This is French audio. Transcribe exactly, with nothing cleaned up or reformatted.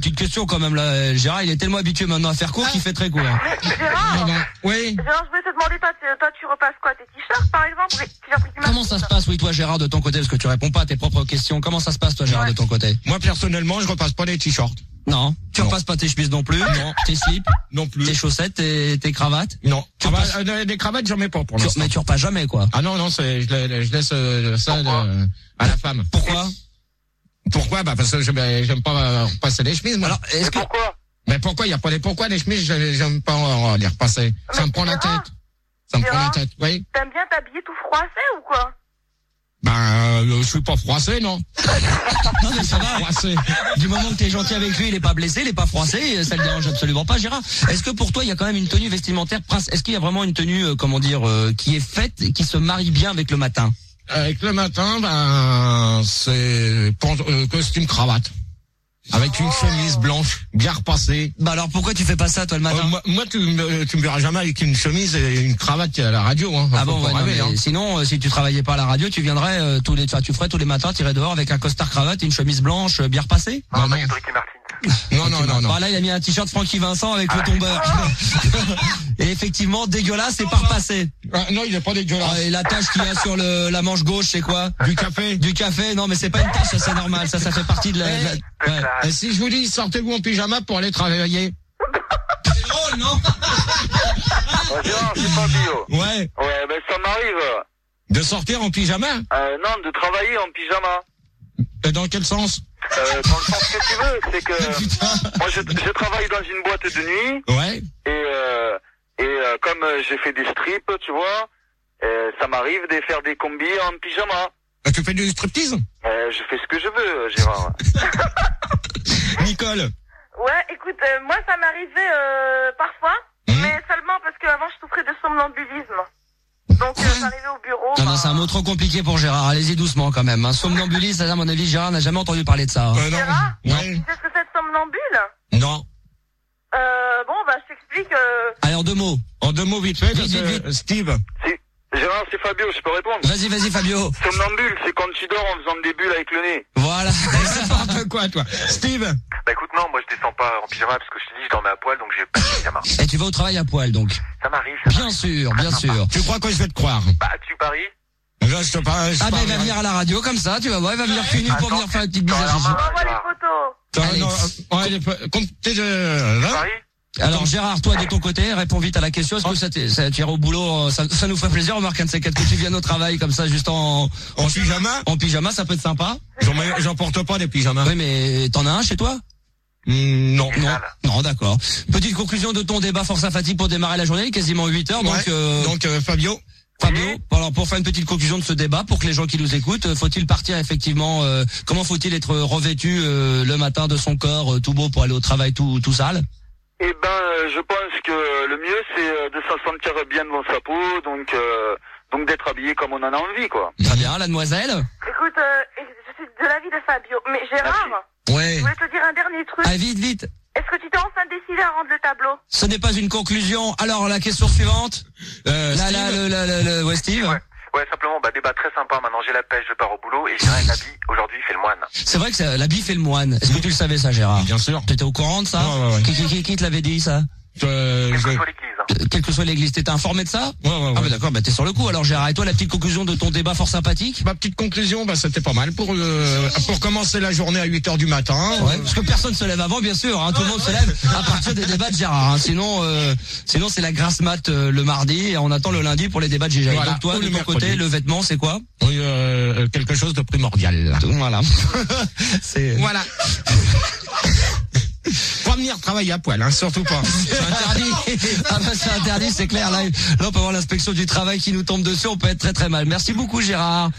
Petite question quand même là, Gérard, il est tellement habitué maintenant à faire court qu'il fait très court. Mais Gérard, oui. Gérard, je voulais te demander, toi, toi tu repasses quoi, tes t-shirts par exemple? Comment ça se passe, oui, toi Gérard, de ton côté, parce que tu réponds pas à tes propres questions. Comment ça se passe, toi Gérard, ouais. de ton côté? Moi personnellement, je repasse pas les t-shirts. Non. Tu non. repasses pas tes chemises non plus? Non. Tes slips? Non plus. Tes chaussettes, tes, tes cravates? Non. Tu ah bah, repasses... euh, des cravates, j'en mets pas pour tu... l'instant. Mais tu repasses jamais, quoi. Ah non, non, c'est, je, je laisse euh, ça de, à la femme. Pourquoi? Pourquoi? Bah parce que je, j'aime pas repasser les chemises, moi. Alors, est-ce que... pourquoi? Mais pourquoi? Il y a pas des pourquoi les chemises, j'aime pas les repasser. Mais ça me prend la tête. Ça me prend la tête, oui. T'aimes bien t'habiller tout froissé ou quoi? Ben, euh, je suis pas froissé, non. Non, mais ça va. Froissé. Du moment que t'es gentil avec lui, il est pas blessé, il est pas froissé, ça le dérange absolument pas, Gérard. Est-ce que pour toi, il y a quand même une tenue vestimentaire, est-ce qu'il y a vraiment une tenue, euh, comment dire, euh, qui est faite et qui se marie bien avec le matin? Avec le matin, ben, c'est euh, costume cravate. Avec une chemise blanche, bien repassée. Bah alors pourquoi tu fais pas ça toi le matin? euh, Moi, moi tu, me, tu me verras jamais avec une chemise et une cravate à la radio. Hein. Ah bon, ouais, rêver, non, hein. Sinon, euh, si tu travaillais pas à la radio, tu viendrais euh, tous les, tu ferais tous les matins, tirer dehors avec un costard cravate et une chemise blanche euh, bien repassée. Non, non, non. Non, non, non, non. Bah là, il a mis un t-shirt Francky Vincent avec ah, le tombeur. Et effectivement, dégueulasse, c'est pas repassé. Ah, non, il est pas dégueulasse. Ah, et la tache qu'il y a sur le, la manche gauche, c'est quoi? Du café. Du café, non, mais c'est pas une tache, ça c'est normal, ça, ça fait partie de la... Et, de la... Ouais. Et si je vous dis, sortez-vous en pyjama pour aller travailler? C'est drôle, non? Gérard, c'est pas bio. Ouais. Ouais, ben ça m'arrive. De sortir en pyjama? Euh, non, de travailler en pyjama. Et dans quel sens? Euh, dans le sens que tu veux, c'est que moi je, je travaille dans une boîte de nuit. Ouais. Et euh, et euh, comme euh, j'ai fait des strips, tu vois, euh, ça m'arrive de faire des combis en pyjama. Ah, tu fais du striptease? euh, Je fais ce que je veux, Gérard. Nicole. Ouais, écoute, euh, moi ça m'arrivait euh, parfois, mmh. mais seulement parce qu'avant je souffrais de somnambulisme. Donc euh, j'arrivais au bureau. Non, bah... non, c'est un mot trop compliqué pour Gérard. Allez-y doucement quand même. Un somnambulisme, à mon avis, Gérard n'a jamais entendu parler de ça. Hein. Euh, Gérard, ouais. tu sais ce que c'est de somnambule? Non. Euh, bon, bah je t'explique. Euh... Allez, en deux mots. En deux mots vite fait, vite, vite, vite. Steve. Si. Gérard, c'est Fabio, je peux répondre? Vas-y, vas-y, Fabio. Somnambule, c'est quand tu dors en faisant des bulles avec le nez. Voilà. C'est n'importe quoi, toi. Steve. Bah écoute, non, moi je descends pas en pyjama parce que je te dis, je dormais à poil, donc j'ai pas de pyjama. Et tu vas au travail à poil, donc? Ça m'arrive. Ça bien m'arrive. sûr, bien sûr. Tu crois que je vais te croire? Bah tu paries? Là, je te parle. Ah, ben, il va venir à la radio comme ça, tu vas voir, il va venir cul nu pour venir faire une petite bise à On voit les photos. Non, ouais, les, compte, t'es de, là? Paris? Alors Gérard, toi de ton côté, réponds vite à la question. Est-ce que ça, ça tu iras au boulot? Ça, ça nous ferait plaisir, remarque un de ces quatre que tu viennes au travail comme ça, juste en en pyjama. En pyjama, ça peut être sympa. J'en, j'en porte pas des pyjamas. Oui, mais t'en as un chez toi? Mmh, non, non, non, d'accord. Petite conclusion de ton débat force à fatigue pour démarrer la journée, quasiment huit heures. Donc, ouais, euh, donc euh, Fabio. Fabio, alors pour faire une petite conclusion de ce débat, pour que les gens qui nous écoutent, faut-il partir effectivement euh, comment faut-il être revêtu euh, le matin de son corps euh, tout beau pour aller au travail tout tout sale? Eh ben, euh, je pense que le mieux c'est euh, de se sentir bien dans sa peau, donc euh, donc d'être habillé comme on en a envie, quoi. Très bien, la demoiselle. Écoute, euh, je suis de l'avis de Fabio, mais Gérard, ouais. Je voulais te dire un dernier truc. Ah, vite, vite. Est-ce que tu t'es enfin décidé à rendre le tableau? Ce n'est pas une conclusion. Alors la question suivante. Euh, là, Steve. là, le, le, le, le, ouais, Steve. Ouais. Ouais, simplement, bah, débat très sympa. Maintenant, j'ai la pêche, je pars au boulot et j'ai l'habit. Aujourd'hui, il fait le moine. C'est vrai que ça, l'habit fait le moine. Est-ce que tu le savais, ça, Gérard? Bien sûr. Tu étais au courant de ça? Ouais, ouais, ouais. Qui, qui, qui, qui te l'avait dit, ça? Euh, Quelle je... que soit l'église. Euh, Quelle que soit l'église, t'étais informé de ça? Ouais, ouais, ouais. Ah, bah d'accord, bah t'es sur le coup. Alors, Gérard, et toi, la petite conclusion de ton débat fort sympathique? Ma petite conclusion, bah, c'était pas mal pour, euh, pour commencer la journée à huit heures du matin. Ouais, parce que personne se lève avant, bien sûr, hein. Tout le monde se lève à partir des débats de Gérard, hein. Sinon, euh, sinon, c'est la grasse mat euh, le mardi et on attend le lundi pour les débats de G G. Voilà. Donc toi, Ou de le ton mercredi. côté, le vêtement, c'est quoi? Oui, euh, quelque chose de primordial. Voilà. C'est... Voilà. Pas venir travailler à poil, hein, surtout pas. C'est interdit. Ah bah c'est interdit, c'est clair. Là, là, on peut avoir l'inspection du travail qui nous tombe dessus, on peut être très très mal. Merci beaucoup, Gérard.